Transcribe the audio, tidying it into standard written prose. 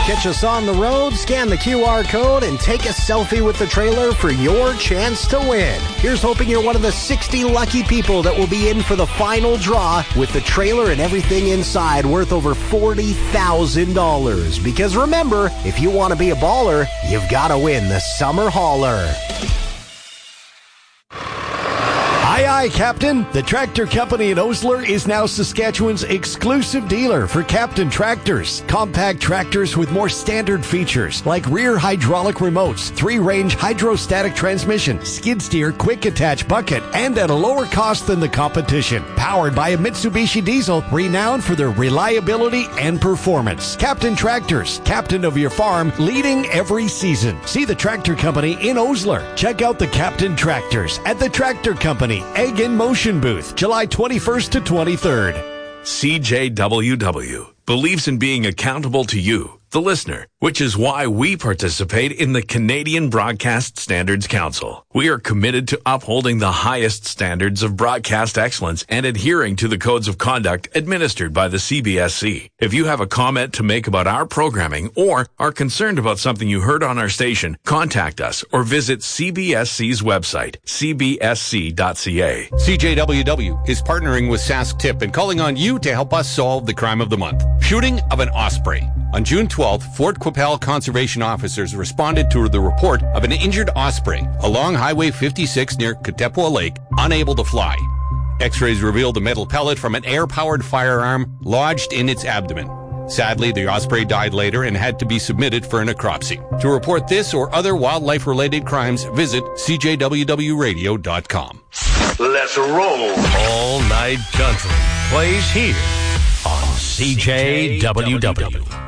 Catch us on the road, scan the QR code, and take a selfie with the trailer for your chance to win. Here's hoping you're one of the 60 lucky people that will be in for the final draw with the trailer and everything inside worth over $40,000. Because remember, if you want to be a baller, you've got to win the Summer Hauler. Aye, Captain. The Tractor Company in Osler is now Saskatchewan's exclusive dealer for Captain tractors. Compact tractors with more standard features like rear hydraulic remotes, 3-range hydrostatic transmission, skid steer, quick attach bucket, and at a lower cost than the competition. Powered by a Mitsubishi diesel, renowned for their reliability and performance. Captain Tractors, captain of your farm, leading every season. See the Tractor Company in Osler. Check out the Captain Tractors at the Tractor Company Egg in Motion booth, July 21st to 23rd. CJWW believes in being accountable to you, the listener, which is why we participate in the Canadian Broadcast Standards Council. We are committed to upholding the highest standards of broadcast excellence and adhering to the codes of conduct administered by the CBSC. If you have a comment to make about our programming or are concerned about something you heard on our station, contact us or visit CBSC's website, cbsc.ca. CJWW is partnering with Sask Tip and calling on you to help us solve the crime of the month. Shooting of an osprey. On June 12th, Fort Qu'Appelle conservation officers responded to the report of an injured osprey along Highway 56 near Katepwa Lake, unable to fly. X-rays revealed a metal pellet from an air-powered firearm lodged in its abdomen. Sadly, the osprey died later and had to be submitted for a necropsy. To report this or other wildlife-related crimes, visit cjwwradio.com. Let's roll. All Night Country plays here on CJWW.